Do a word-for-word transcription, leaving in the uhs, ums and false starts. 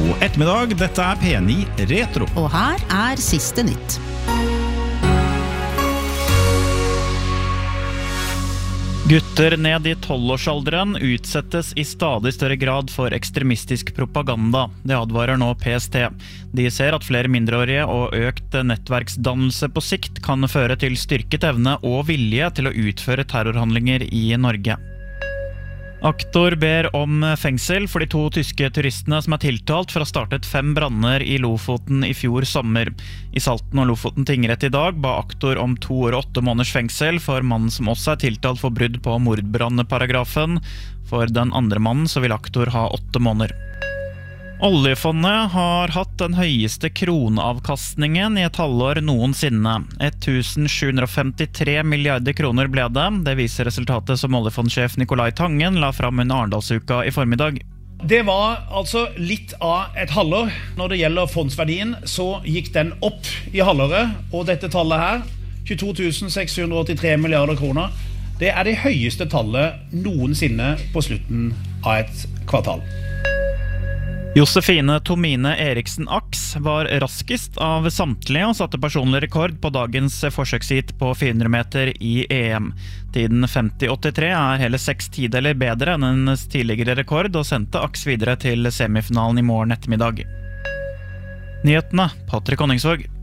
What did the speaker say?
God ettermiddag, dette er P ni Retro. Og her er siste nytt. Gutter ned i tolvårsalderen utsettes i stadig større grad for ekstremistisk propaganda. Det advarer nå P S T. De ser at flere mindreårige og økt nettverksdannelse på sikt kan føre til styrket evne og vilje til å utføre terrorhandlinger i Norge. Aktor ber om fengsel for de to tyske turistene som er tiltalt for å ha startet fem branner i Lofoten i fjor sommer. I Salten og Lofoten tingrett i dag ba aktor om to år og åtte måneders fengsel for mannen som også er tiltalt for brudd på mordbrannparagrafen. For den andre mannen så vil aktor ha åtte måneder. Oljefondet har hatt den høyeste kronavkastningen i et halvår noensinne. tusen sju hundre femtitre milliarder kroner ble det. Det viser resultatet som oljefondsjef Nicolai Tangen la fram under Arendalsuka i formiddag. Det var altså litt av et halvår. Når det gjelder fondsverdien, så gikk den opp i halvåret, og dette tallet her, tjueto tusen seks hundre åttitre milliarder kroner, det er det høyeste tallet noensinne på slutten av et kvartal. Josefine Tomine Eriksen Aks var raskest av samtlige og satte personlig rekord på dagens forsøksheat på fire hundre meter i E M. Tiden femti åttitre er hele seks tideler bedre enn hennes tidligere rekord og sendte Aks videre til semifinalen i morgen ettermiddag. Nyhetene, Patrick Honningsvåg.